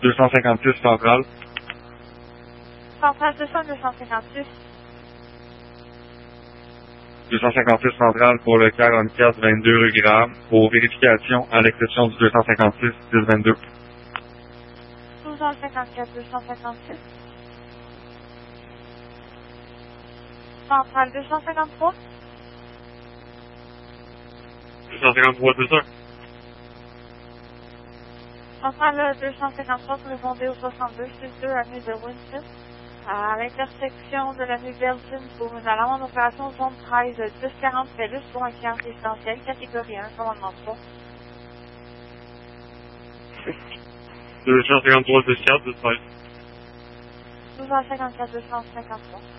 256 centrale. Centrale 256. 256 centrale pour le 44-22 rue Graham. Pour vérification, à l'exception du 256-1022. 254, 256. Centrale 253. 253, c'est ça? Centrale 253 pour répondre au 62, 62 avenue de Winston. À l'intersection de l'avenue Belton pour une alarme en opération zone 13 1040 Pellus pour un client résidentiel, catégorie 1, commandement 3. 253, 10 4, 10 13. 254, 253.